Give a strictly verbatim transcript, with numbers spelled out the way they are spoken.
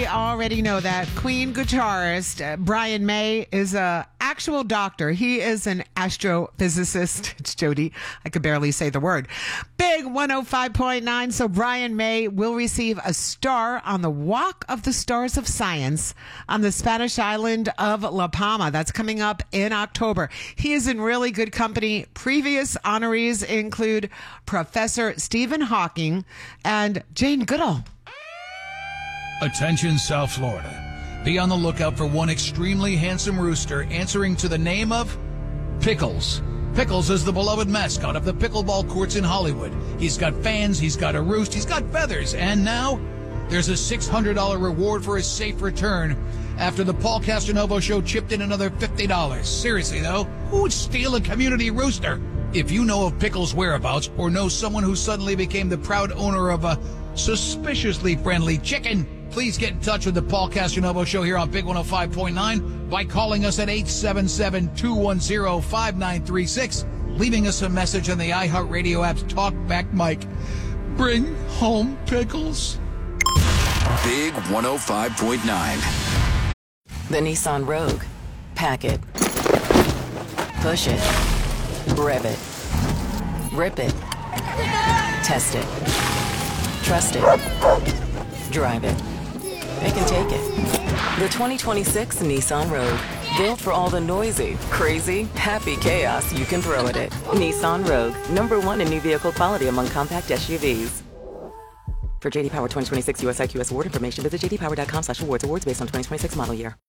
We already know that Queen guitarist uh, Brian May is a actual doctor. He is an astrophysicist. It's Jody. I could barely say the word. Big one oh five point nine. So Brian May will receive a star on the Walk of the Stars of Science on the Spanish island of La Palma. That's coming up in October. He is in really good company. Previous honorees include Professor Stephen Hawking and Jane Goodall. Attention, South Florida. Be on the lookout for one extremely handsome rooster answering to the name of Pickles. Pickles is the beloved mascot of the pickleball courts in Hollywood. He's got fans, he's got a roost, he's got feathers, and now there's a six hundred dollars reward for his safe return after the Paul Casanova Show chipped in another fifty dollars. Seriously, though, who would steal a community rooster? If you know of Pickles' whereabouts or know someone who suddenly became the proud owner of a suspiciously friendly chicken, please get in touch with the Paul Casanova Show here on Big one oh five point nine by calling us at eight seven seven, two one zero, five nine three six, leaving us a message on the iHeartRadio app's Talkback mic. Bring home Pickles. Big one oh five point nine. The Nissan Rogue. Pack it. Push it. Rev it. Rip it. Test it. Trust it. Drive it. It can take it. The twenty twenty-six Nissan Rogue. Built for all the noisy, crazy, happy chaos you can throw at it. Nissan Rogue. Number one in new vehicle quality among compact S U Vs. For J D Power twenty twenty-six U S I Q S award information, visit j d power dot com slash awards. Awards based on twenty twenty-six model year.